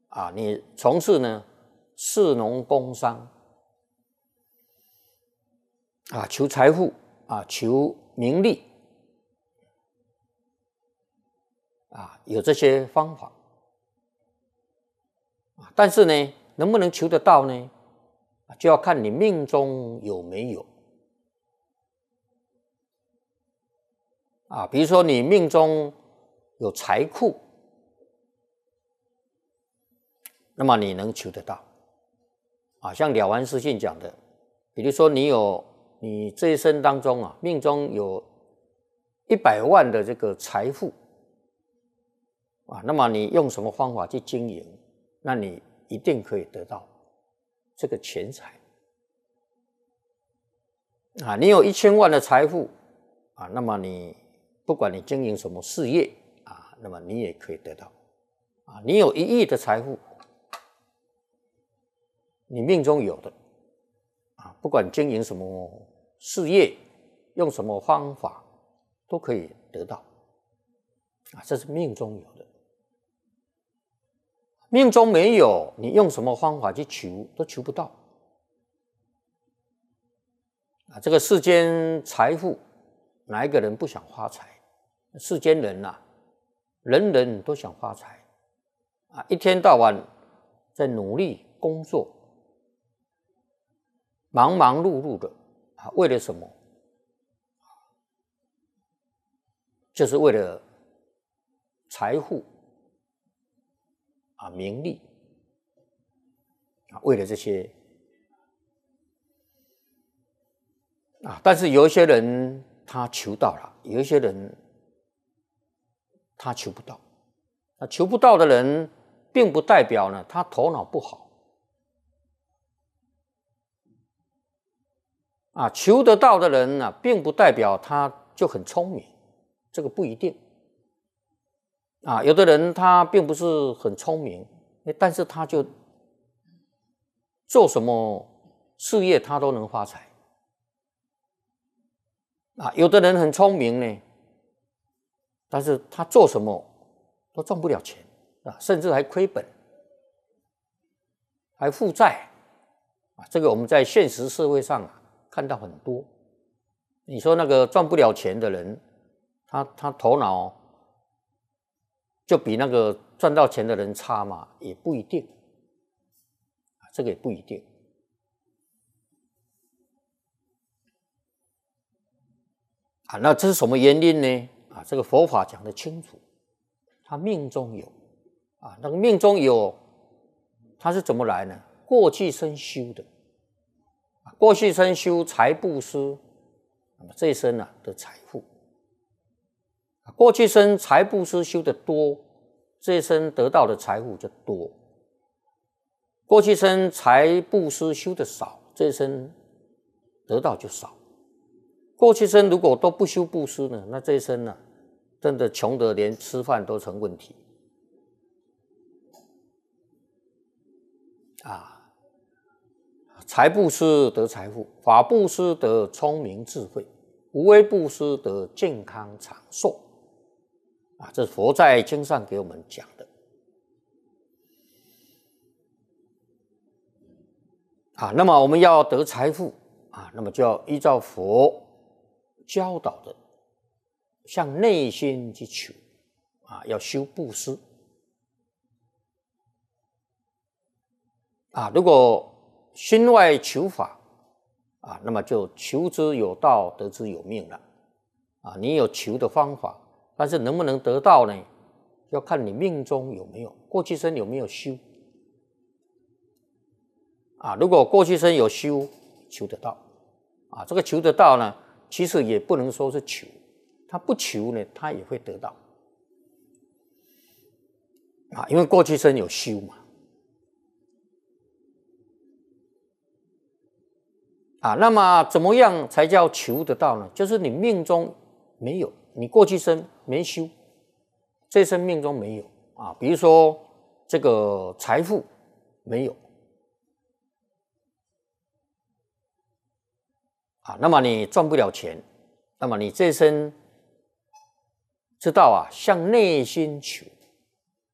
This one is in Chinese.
你从事呢士农工商求财富求名利有这些方法但是呢，能不能求得到呢？就要看你命中有没有比如说你命中有财库，那么你能求得到像了凡四训讲的，比如说你这一生当中命中有100万的这个财富那么你用什么方法去经营，那你一定可以得到这个钱财你有1000万的财富那么你不管你经营什么事业那么你也可以得到你有1亿的财富，你命中有的不管经营什么事业，用什么方法都可以得到这是命中有的。命中没有，你用什么方法去求都求不到这个世间财富，哪一个人不想发财？世间人人人都想发财一天到晚在努力工作，忙忙碌碌的为了什么？就是为了财富名利为了这些但是有一些人他求到了，有一些人他求不到。求不到的人并不代表呢他头脑不好求得到的人并不代表他就很聪明，这个不一定有的人他并不是很聪明，但是他就做什么事业他都能发财有的人很聪明呢，但是他做什么都赚不了钱甚至还亏本，还负债这个我们在现实社会上看到很多。你说那个赚不了钱的人，他头脑就比那个赚到钱的人差嘛？也不一定这个也不一定那这是什么原因呢？这个佛法讲得清楚，他命中有那个命中有，他是怎么来呢？过去生修的过去生修财布施，那么这一生的财富过去生财布施修得多，这一生得到的财富就多。过去生财布施修得少，这一生得到就少。过去生如果都不修布施呢，那这一生真的穷得连吃饭都成问题财布施得财富，法布施得聪明智慧，无为布施得健康长寿这是佛在经上给我们讲的那么我们要得财富那么就要依照佛教导的向内心去求要修布施如果心外求法那么就求之有道，得之有命了你有求的方法，但是能不能得到呢？要看你命中有没有，过去生有没有修如果过去生有修，求得到这个求得到呢，其实也不能说是求，他不求呢，他也会得到因为过去生有修嘛那么怎么样才叫求得到呢？就是你命中没有，你过去生没修，这生命中没有比如说这个财富没有那么你赚不了钱，那么你这生知道向内心求